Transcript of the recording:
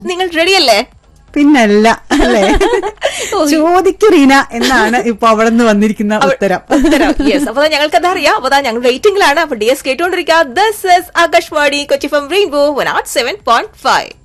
നിങ്ങൾ റെഡിയല്ലേ? പിന്നല്ല അല്ലേ? ചോദിക്കറീന എന്നാണ് ഇപ്പൊ അവിടെ നിന്ന് വന്നിരിക്കുന്ന ഉത്തരം. യെസ്, അപ്പൊ ഞങ്ങൾക്കത് അറിയാം. അപ്പൊ ഞങ്ങൾ വെയിറ്റിംഗിലാണ്. അപ്പൊ DS കേട്ടോണ്ടിരിക്കുക. This is Akashvani Kochi FM rainbow 107.5.